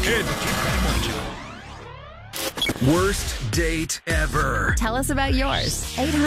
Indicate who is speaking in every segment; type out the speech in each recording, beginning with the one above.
Speaker 1: in the Kid Craddock Morning Show. Worst date ever.
Speaker 2: Tell us about yours.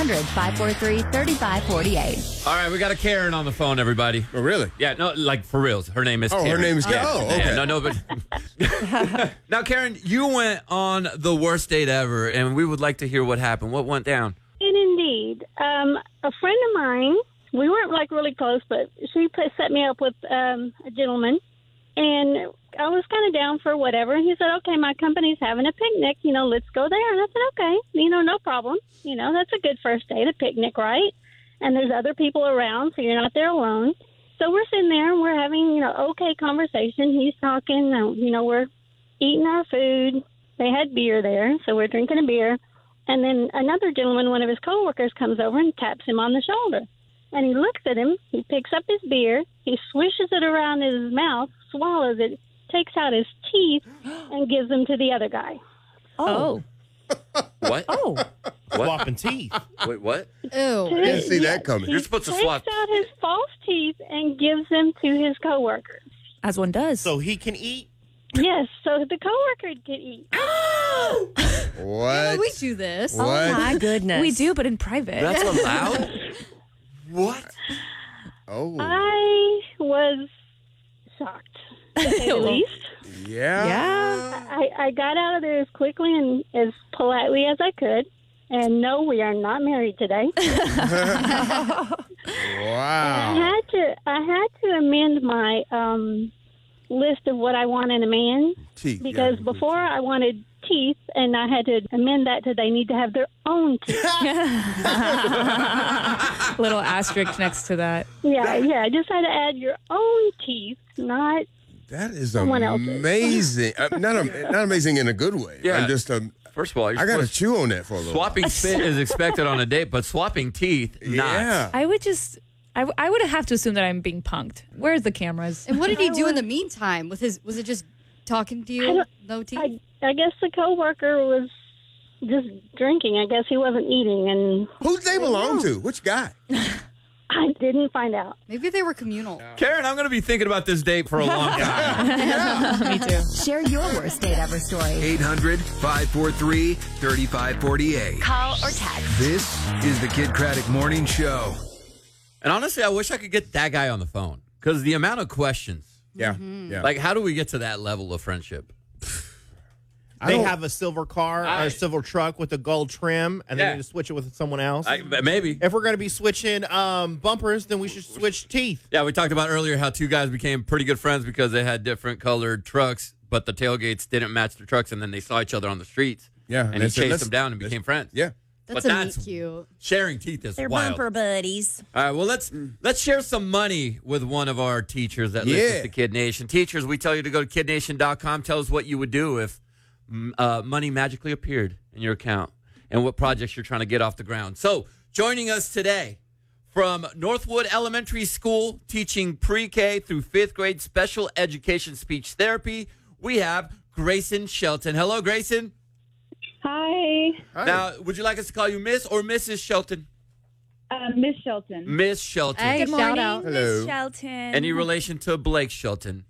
Speaker 2: 800-543-3548.
Speaker 3: All right, we got a Karen on the phone, everybody.
Speaker 4: Oh, really?
Speaker 3: Yeah, no, like for reals. Her name is Karen.
Speaker 4: Her name is Karen.
Speaker 3: Yeah.
Speaker 4: Oh, okay.
Speaker 3: Yeah, no, but... Now, Karen, you went on the worst date ever, and we would like to hear what happened. What went down?
Speaker 5: And indeed, a friend of mine, we weren't like really close, but she set me up with a gentleman, and I was kind of down for whatever. And he said, okay, my company's having a picnic, let's go there. And I said, okay, no problem. That's a good first date, a picnic, right? And there's other people around, so you're not there alone. So we're sitting there and we're having, okay conversation. He's talking, we're eating our food. They had beer there, so we're drinking a beer. And then another gentleman, one of his coworkers, comes over and taps him on the shoulder. And he looks at him. He picks up his beer. He swishes it around in his mouth, swallows it, takes out his teeth, and gives them to the other guy.
Speaker 2: Oh.
Speaker 3: What?
Speaker 2: Oh.
Speaker 6: Swapping teeth.
Speaker 3: Wait, what?
Speaker 2: Ew.
Speaker 4: I didn't see that coming.
Speaker 5: He
Speaker 3: You're supposed to
Speaker 5: takes
Speaker 3: swap.
Speaker 5: out his false teeth and gives them to his coworkers.
Speaker 2: As one does.
Speaker 6: So he can eat?
Speaker 5: Yes, so the coworker could eat.
Speaker 4: What?
Speaker 7: we do this.
Speaker 4: What?
Speaker 7: Oh, my goodness.
Speaker 2: We do, but in private.
Speaker 3: That's allowed? What?
Speaker 4: Oh.
Speaker 5: I was shocked, to say the least.
Speaker 4: Yeah.
Speaker 2: Yeah.
Speaker 5: I got out of there as quickly and as politely as I could. And no, we are not married today.
Speaker 4: Wow.
Speaker 5: I had to amend my list of what I want in a man
Speaker 4: Teeth.
Speaker 5: because
Speaker 4: Yeah.
Speaker 5: before I wanted teeth, and I had to amend that to they need to have their own teeth.
Speaker 2: Little asterisk next to that.
Speaker 5: Yeah. I just had to add your own teeth, not.
Speaker 4: That is
Speaker 5: Someone else's.
Speaker 4: amazing. Not amazing in a good way.
Speaker 3: Yeah.
Speaker 4: I'm just
Speaker 3: First of all, you're
Speaker 4: I got to
Speaker 3: supposed-
Speaker 4: chew on that for a little
Speaker 3: swapping spit is expected on a date, but swapping teeth,
Speaker 4: while.
Speaker 3: not.
Speaker 4: Yeah.
Speaker 2: I would just... I would have to assume that I'm being punked. Where's the cameras?
Speaker 7: And what did he do in the meantime? Was it just talking to you? No teeth?
Speaker 5: I guess the coworker was just drinking. I guess he wasn't eating, and
Speaker 4: Who'd they belong to? Which guy?
Speaker 5: I didn't find out.
Speaker 7: Maybe they were communal.
Speaker 3: Karen, I'm going to be thinking about this date for a long time.
Speaker 2: Me too. Share your worst date ever story.
Speaker 1: 800-543-3548.
Speaker 2: Call or text.
Speaker 1: This is the Kid Craddock Morning Show.
Speaker 3: And honestly, I wish I could get that guy on the phone because the amount of questions.
Speaker 4: Yeah.
Speaker 7: Mm-hmm.
Speaker 4: Yeah.
Speaker 3: Like, how do we get to that level of friendship?
Speaker 6: They have a silver car or a silver truck with a gold trim, and
Speaker 3: Yeah.
Speaker 6: then you just switch it with someone else.
Speaker 3: Maybe.
Speaker 6: If we're going to be switching bumpers, then we should switch teeth.
Speaker 3: Yeah, we talked about earlier how two guys became pretty good friends because they had different colored trucks, but the tailgates didn't match their trucks, and then they saw each other on the streets.
Speaker 4: Yeah,
Speaker 3: And he
Speaker 4: they said,
Speaker 3: chased
Speaker 4: "Let's-
Speaker 3: them down and became friends.
Speaker 4: Yeah.
Speaker 7: That's
Speaker 3: But
Speaker 7: a
Speaker 3: that's-
Speaker 7: meet cute.
Speaker 3: Sharing teeth is
Speaker 8: They're
Speaker 3: wild.
Speaker 8: bumper buddies.
Speaker 3: All right, well, let's share some money with one of our teachers that
Speaker 4: Yeah.
Speaker 3: listens to Kid Nation. Teachers, we tell you to go to kidnation.com. Tell us what you would do if money magically appeared in your account and what projects you're trying to get off the ground. So, joining us today from Northwood Elementary School, teaching pre-K through 5th grade special education speech therapy, we have Grayson Shelton. Hello, Grayson.
Speaker 5: Hi,
Speaker 3: Now, would you like us to call you Miss or Mrs. Shelton?
Speaker 5: Miss Shelton.
Speaker 3: Miss Shelton.
Speaker 7: Hey,
Speaker 2: Good
Speaker 7: shout
Speaker 2: morning,
Speaker 7: out.
Speaker 4: Hello.
Speaker 2: Miss Shelton.
Speaker 3: Any relation to Blake Shelton?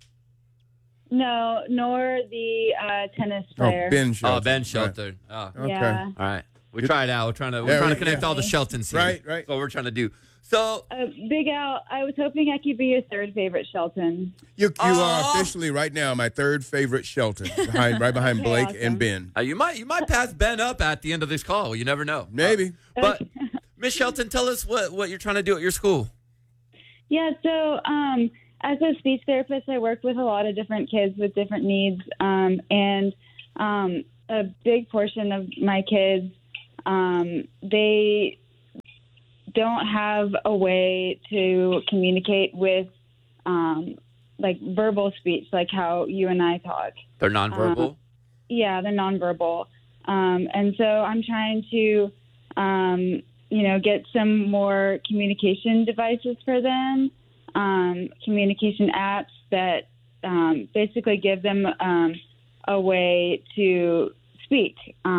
Speaker 5: No, nor the tennis player.
Speaker 4: Oh, Ben Shelton.
Speaker 3: Oh, Ben Shelton. Oh.
Speaker 4: Right. Okay.
Speaker 5: Yeah.
Speaker 3: All right. We try it out. We're trying to
Speaker 4: Yeah,
Speaker 3: connect
Speaker 4: yeah.
Speaker 3: all the Sheltons here.
Speaker 4: Right.
Speaker 3: That's what we're trying to do. So,
Speaker 5: Big Al, I was hoping I could be your third favorite Shelton.
Speaker 4: You are officially right now my third favorite Shelton, right behind Blake and Ben.
Speaker 3: you might pass Ben up at the end of this call. You never know.
Speaker 4: Maybe.
Speaker 3: But Miss Shelton, tell us what you're trying to do at your school.
Speaker 5: Yeah, so as a speech therapist, I work with a lot of different kids with different needs. And a big portion of my kids, they don't have a way to communicate with like verbal speech, like how you and I talk.
Speaker 3: They're nonverbal.
Speaker 5: Yeah, they're nonverbal. And so I'm trying to, get some more communication devices for them, communication apps that basically give them a way to speak.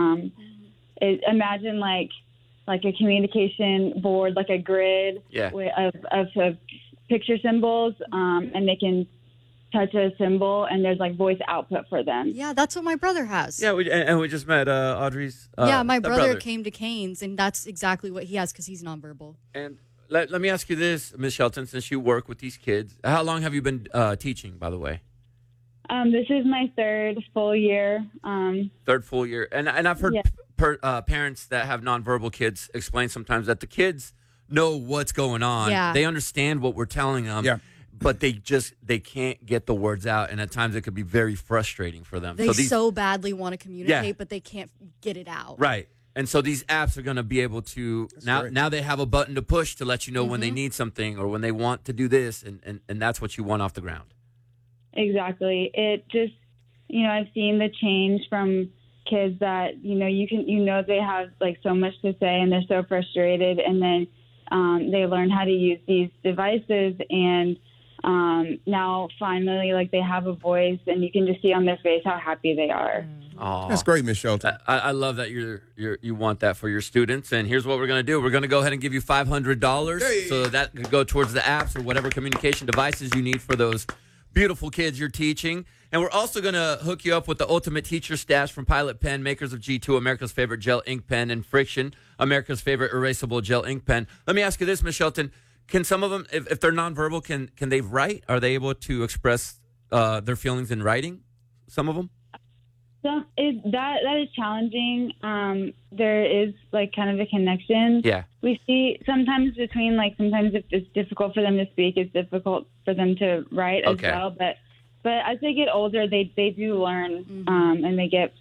Speaker 5: Imagine like a communication board, like a grid
Speaker 3: Yeah.
Speaker 5: of picture symbols, and they can
Speaker 8: touch a symbol and there's like voice output for them.
Speaker 7: Yeah, that's what my brother has.
Speaker 3: Yeah, we just met Audrey's.
Speaker 7: Yeah, my brother came to Canes, and that's exactly what he has because he's nonverbal.
Speaker 3: And let me ask you this, Ms. Shelton, since you work with these kids, how long have you been teaching, by the way?
Speaker 8: This is my third full year.
Speaker 3: Third full year. And I've heard parents that have nonverbal kids explain sometimes that the kids know what's going on.
Speaker 7: Yeah.
Speaker 3: They understand what we're telling them.
Speaker 4: Yeah.
Speaker 3: But they can't get the words out, and at times it could be very frustrating for them.
Speaker 7: They so badly want to communicate,
Speaker 3: Yeah.
Speaker 7: but they can't get it out.
Speaker 3: Right. And so these apps are going to be able to now they have a button to push to let you know when they need something or when they want to do this, and that's what you want off the ground.
Speaker 8: Exactly. It just, I've seen the change from kids that, they have like so much to say and they're so frustrated, and then they learn how to use these devices, and now finally, like, they have a voice, and you can just see on their face how happy they are.
Speaker 3: Aww.
Speaker 4: That's great, Miss Shelton.
Speaker 3: I love that you want that for your students. And here's what we're going to do. We're going to go ahead and give you $500 so that could go towards the apps or whatever communication devices you need for those beautiful kids you're teaching. And we're also going to hook you up with the Ultimate Teacher Stash from Pilot Pen, makers of G2, America's favorite gel ink pen, and Friction, America's favorite erasable gel ink pen. Let me ask you this, Ms. Shelton. Can some of them, if they're nonverbal, can they write? Are they able to express their feelings in writing, some of them?
Speaker 8: So that is challenging. There is like kind of a connection.
Speaker 3: Yeah.
Speaker 8: We see sometimes sometimes if it's difficult for them to speak, it's difficult for them to write as well. But as they get older, they do learn, and they get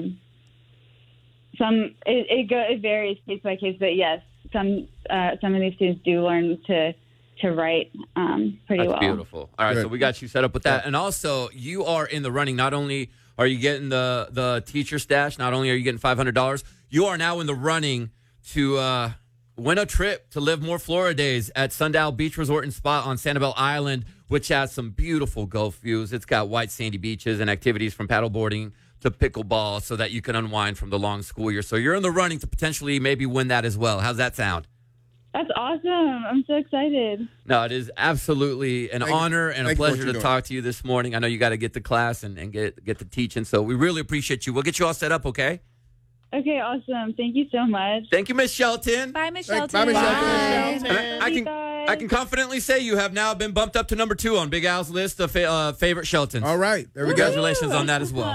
Speaker 8: it varies case by case. But yes, some of these students do learn to write pretty well.
Speaker 3: That's beautiful. All right, so we got you set up with that. And also, you are in the running. Not only are you getting the teacher stash, not only are you getting $500, you are now in the running to win a trip to Live More Florida Days at Sundial Beach Resort and Spa on Sanibel Island, which has some beautiful Gulf views. It's got white sandy beaches and activities from paddleboarding to pickleball so that you can unwind from the long school year. So you're in the running to potentially maybe win that as well. How's that sound?
Speaker 8: That's awesome. I'm so excited.
Speaker 3: No, it is absolutely an honor and a pleasure to talk to you this morning. I know you got to get to class and get to teaching, so we really appreciate you. We'll get you all set up, okay?
Speaker 8: Okay, awesome. Thank you so much.
Speaker 3: Thank you, Miss Shelton.
Speaker 2: Bye, Miss Shelton.
Speaker 4: Bye, Miss Shelton.
Speaker 3: I can confidently say you have now been bumped up to number 2 on Big Al's list of favorite Sheltons.
Speaker 4: All right. There we go.
Speaker 3: Congratulations on that as well.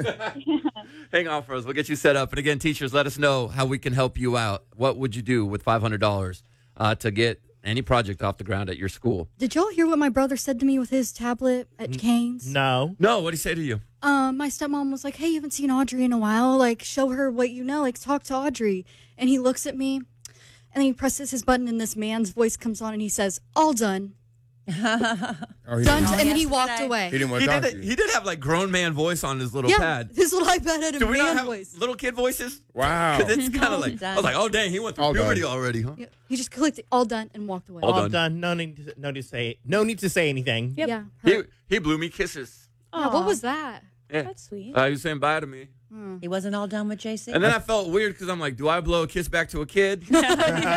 Speaker 3: Hang on for us. We'll get you set up. And again, teachers, let us know how we can help you out. What would you do with $500 to get any project off the ground at your school?
Speaker 7: Did y'all hear what my brother said to me with his tablet at Canes?
Speaker 6: No.
Speaker 3: No, what did he say to you?
Speaker 7: My stepmom was like, hey, you haven't seen Audrey in a while. Like, show her what you know. Like, talk to Audrey. And he looks at me, and then he presses his button, and this man's voice comes on, and he says, all done. Done. And then he walked away.
Speaker 4: He didn't want to talk to you.
Speaker 3: He did have, like, grown man voice on his little pad.
Speaker 7: His little iPad had a
Speaker 3: Do we not
Speaker 7: man
Speaker 3: have
Speaker 7: voice.
Speaker 3: little kid voices?
Speaker 4: Wow.
Speaker 3: Because it's kind of like, I was like, oh, dang, he went through
Speaker 4: All
Speaker 3: puberty
Speaker 4: done.
Speaker 3: already, huh?
Speaker 7: Yeah. He just clicked it, all done, and walked away.
Speaker 6: All done. No need to say anything.
Speaker 2: Yep.
Speaker 7: Yeah.
Speaker 3: He blew me kisses.
Speaker 7: Yeah, what was that?
Speaker 3: Yeah.
Speaker 2: That's sweet.
Speaker 3: He was saying bye to me.
Speaker 9: He wasn't all done with JC?
Speaker 3: And then I felt weird because I'm like, do I blow a kiss back to a kid? Like,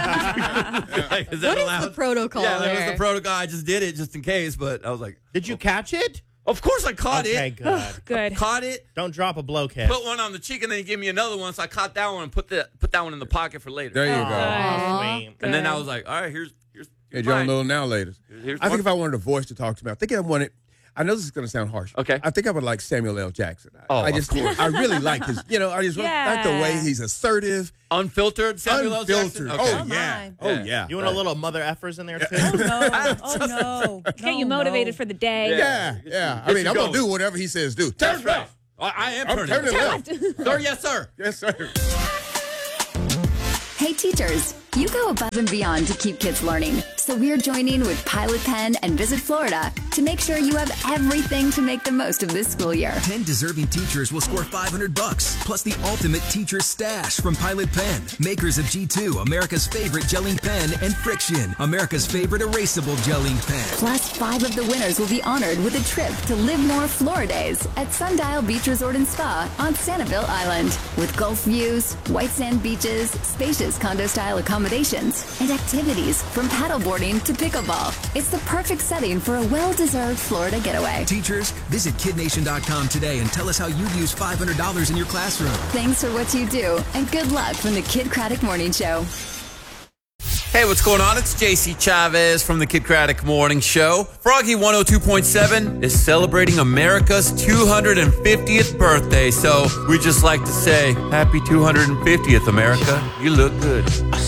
Speaker 3: is that
Speaker 7: What is
Speaker 3: allowed?
Speaker 7: the protocol
Speaker 3: Yeah, that was
Speaker 7: there?
Speaker 3: the protocol. I just did it just in case, but I was like,
Speaker 6: Did you catch it?
Speaker 3: of course I caught
Speaker 6: Okay,
Speaker 3: it.
Speaker 6: good.
Speaker 2: Good.
Speaker 3: Caught it,
Speaker 6: Don't drop a blow kiss.
Speaker 3: put one on the cheek, and then he gave me another one. So I caught that one and put that one in the pocket for later.
Speaker 4: There you go.
Speaker 6: Sweet.
Speaker 3: And then I was like, all right, here's
Speaker 4: Hey, John, little now, ladies.
Speaker 3: Here's
Speaker 4: I think
Speaker 3: one.
Speaker 4: if I wanted a voice to talk to me, I know this is going to sound harsh.
Speaker 3: Okay.
Speaker 4: I think I would like Samuel L. Jackson.
Speaker 3: Oh,
Speaker 4: I just,
Speaker 3: of course.
Speaker 4: I really like his, I just like the way he's assertive.
Speaker 3: Unfiltered Samuel L. Jackson?
Speaker 4: Unfiltered.
Speaker 3: Okay.
Speaker 4: Oh, yeah.
Speaker 9: my.
Speaker 4: Oh, yeah.
Speaker 6: You want a little mother effers in there, too?
Speaker 9: Oh, no.
Speaker 2: Get you motivated for the day.
Speaker 4: Yeah. I mean, I'm going to do whatever he says do.
Speaker 3: That's right. I am
Speaker 4: I'm
Speaker 3: turning
Speaker 4: turning left.
Speaker 3: Sir, yes, sir.
Speaker 4: Yes, sir.
Speaker 10: Hey teachers, you go above and beyond to keep kids learning. So we're joining with Pilot Pen and Visit Florida to make sure you have everything to make the most of this school year.
Speaker 1: 10 deserving teachers will score $500 plus the ultimate teacher stash from Pilot Pen, makers of G2, America's favorite gel ink pen, and Friction, America's favorite erasable gel ink pen.
Speaker 10: Plus, 5 of the winners will be honored with a trip to Live More Florida Days at Sundial Beach Resort and Spa on Sanibel Island. With Gulf views, white sand beaches, spacious condo-style accommodations, and activities from paddleboarding skateboarding to pickleball. It's the perfect setting for a well-deserved Florida getaway.
Speaker 1: Teachers, visit KidNation.com today and tell us how you'd use $500 in your classroom.
Speaker 10: Thanks for what you do, and good luck from the Kid Craddock Morning Show.
Speaker 3: Hey, what's going on? It's JC Chavez from the Kid Craddock Morning Show. Froggy 102.7 is celebrating America's 250th birthday. So we just like to say, happy 250th, America. You look good.